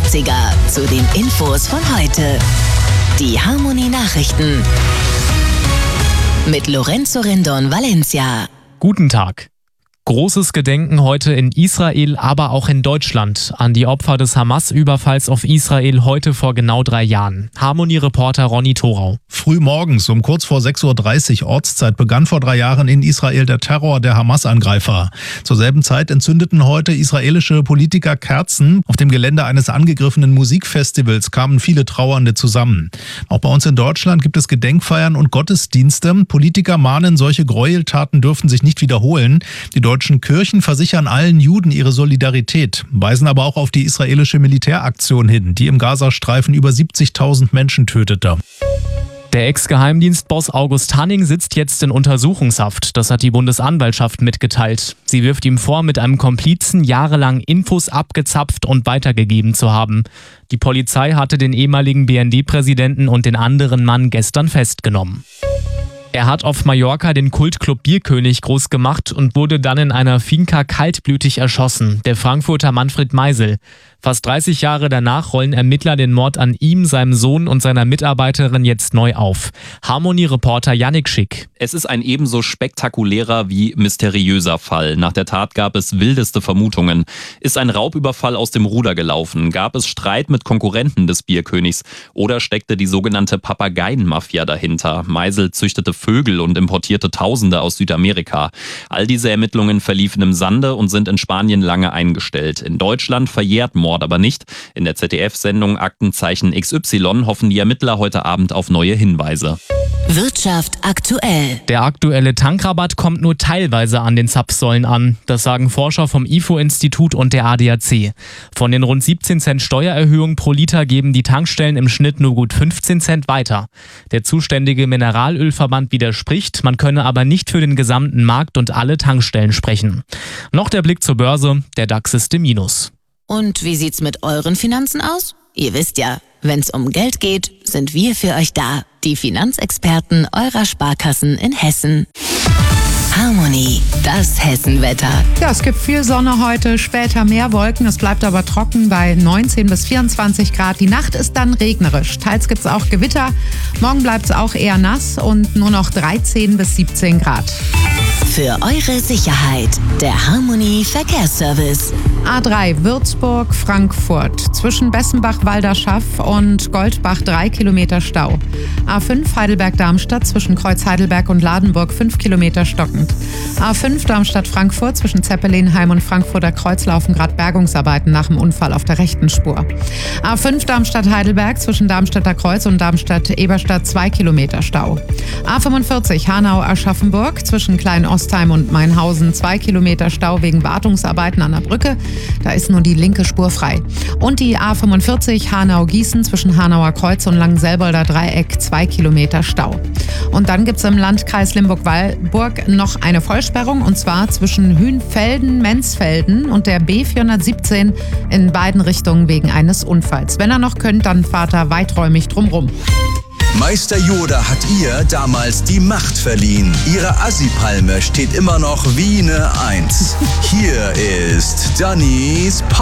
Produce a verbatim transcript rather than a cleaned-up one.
neunziger zu den Infos von heute. Die Harmony Nachrichten mit Lorenzo Rendon Valencia. Guten Tag. Großes Gedenken heute in Israel, aber auch in Deutschland an die Opfer des Hamas-Überfalls auf Israel heute vor genau drei Jahren. Harmony-Reporter Ronny Thorau. Früh morgens um kurz vor sechs Uhr dreißig Ortszeit begann vor drei Jahren in Israel der Terror der Hamas-Angreifer. Zur selben Zeit entzündeten heute israelische Politiker Kerzen. Auf dem Gelände eines angegriffenen Musikfestivals kamen viele Trauernde zusammen. Auch bei uns in Deutschland gibt es Gedenkfeiern und Gottesdienste. Politiker mahnen, solche Gräueltaten dürfen sich nicht wiederholen. Die deutschen Kirchen versichern allen Juden ihre Solidarität, weisen aber auch auf die israelische Militäraktion hin, die im Gazastreifen über siebzigtausend Menschen tötete. Der Ex-Geheimdienstboss August Hanning sitzt jetzt in Untersuchungshaft. Das hat die Bundesanwaltschaft mitgeteilt. Sie wirft ihm vor, mit einem Komplizen jahrelang Infos abgezapft und weitergegeben zu haben. Die Polizei hatte den ehemaligen B N D-Präsidenten und den anderen Mann gestern festgenommen. Er hat auf Mallorca den Kultclub Bierkönig groß gemacht und wurde dann in einer Finca kaltblütig erschossen, der Frankfurter Manfred Meisel. Fast dreißig Jahre danach rollen Ermittler den Mord an ihm, seinem Sohn und seiner Mitarbeiterin jetzt neu auf. Harmony-Reporter Yannick Schick. Es ist ein ebenso spektakulärer wie mysteriöser Fall. Nach der Tat gab es wildeste Vermutungen. Ist ein Raubüberfall aus dem Ruder gelaufen? Gab es Streit mit Konkurrenten des Bierkönigs? Oder steckte die sogenannte Papageienmafia dahinter? Meisel züchtete Vögel und importierte Tausende aus Südamerika. All diese Ermittlungen verliefen im Sande und sind in Spanien lange eingestellt. In Deutschland verjährt Mord aber nicht. In der Z D F-Sendung Aktenzeichen X Y hoffen die Ermittler heute Abend auf neue Hinweise. Wirtschaft aktuell. Der aktuelle Tankrabatt kommt nur teilweise an den Zapfsäulen an. Das sagen Forscher vom I F O-Institut und der A D A C. Von den rund siebzehn Cent Steuererhöhung pro Liter geben die Tankstellen im Schnitt nur gut fünfzehn Cent weiter. Der zuständige Mineralölverband widerspricht, man könne aber nicht für den gesamten Markt und alle Tankstellen sprechen. Noch der Blick zur Börse, der DAX ist im Minus. Und wie sieht's mit euren Finanzen aus? Ihr wisst ja, wenn's um Geld geht, sind wir für euch da. Die Finanzexperten eurer Sparkassen in Hessen. Harmony, das Hessenwetter. Ja, es gibt viel Sonne heute, später mehr Wolken. Es bleibt aber trocken bei neunzehn bis vierundzwanzig Grad. Die Nacht ist dann regnerisch. Teils gibt es auch Gewitter. Morgen bleibt es auch eher nass und nur noch dreizehn bis siebzehn Grad. Für eure Sicherheit, der Harmony Verkehrsservice. A drei Würzburg, Frankfurt. Zwischen Bessenbach-Walderschaff und Goldbach drei Kilometer Stau. A fünf Heidelberg-Darmstadt zwischen Kreuz Heidelberg und Ladenburg fünf Kilometer stockend. A fünf Darmstadt-Frankfurt zwischen Zeppelinheim und Frankfurter Kreuz laufen gerade Bergungsarbeiten nach dem Unfall auf der rechten Spur. A fünf Darmstadt-Heidelberg zwischen Darmstädter Kreuz und Darmstadt-Eberstadt zwei Kilometer Stau. A fünfundvierzig Hanau-Aschaffenburg zwischen Klein-Ostheim und Mainhausen zwei Kilometer Stau wegen Wartungsarbeiten an der Brücke. Da ist nur die linke Spur frei. Und die A fünfundvierzig Hanau-Gießen zwischen Hanauer Kreuz und Langenselbolder Dreieck zwei Kilometer Stau. Und dann gibt es im Landkreis Limburg-Weilburg noch eine Vollsperrung, und zwar zwischen Hünfelden-Menzfelden und der B vierhundertsiebzehn in beiden Richtungen wegen eines Unfalls. Wenn ihr noch könnt, dann fahrt da weiträumig drumrum. Meister Yoda hat ihr damals die Macht verliehen. Ihre Assi-Palme steht immer noch wie eine Eins. Hier ist Dannys